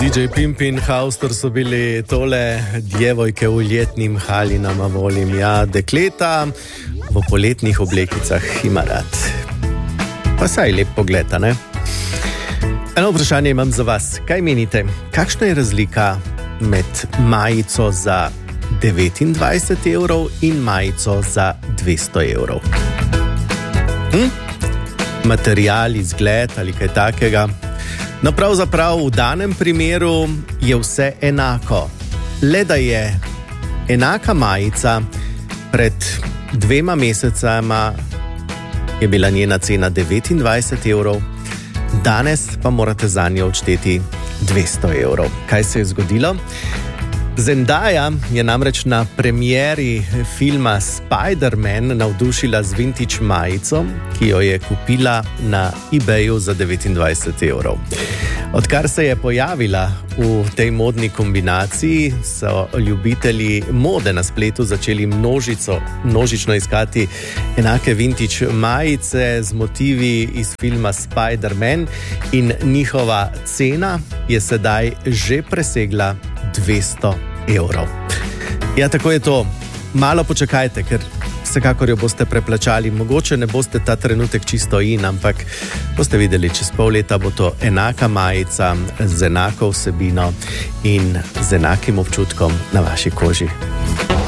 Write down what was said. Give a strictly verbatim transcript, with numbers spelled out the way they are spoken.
D J Pimp in Hauster so bili tole djevojke v ljetnim halinama volim. Ja, dekleta v poletnih oblekicah ima rad. Pa saj lep pogled, ne? Eno vprašanje imam za vas. Kaj menite? Kakšna je razlika med majico za devetindvajset evrov in majico za dvesto evrov? Hm? Material, izgled ali kaj takega? No, pravzaprav v danem primeru je vse enako. Le da je enaka majica pred dvema mesecama je bila njena cena devetindvajset evrov, danes pa morate za njo odšteti dvesto evrov. Kaj se je zgodilo? Zendaya je namreč na premieri filma Spider-Man navdušila z vintage majico, ki jo je kupila na eBayu za devetindvajset evrov. Odkar se je pojavila v tej modni kombinaciji, so ljubitelji mode na spletu začeli množico, množično iskati enake vintage majice z motivi iz filma Spider-Man in njihova cena je sedaj že presegla dvesto evrov. Ja, tako je to. Malo počakajte, ker vsekakor jo boste preplačali. Mogoče ne boste ta trenutek čisto in, ampak boste videli, čez pol leta bo to enaka majica z enako vsebino in z enakim občutkom na vaši koži.